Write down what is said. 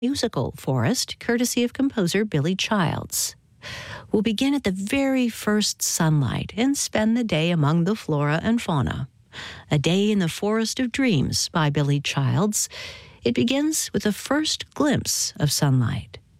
musical forest, courtesy of composer Billy Childs. We'll begin at the very first sunlight and spend the day among the flora and fauna. A Day in the Forest of Dreams by Billy Childs. It begins with the first glimpse of sunlight.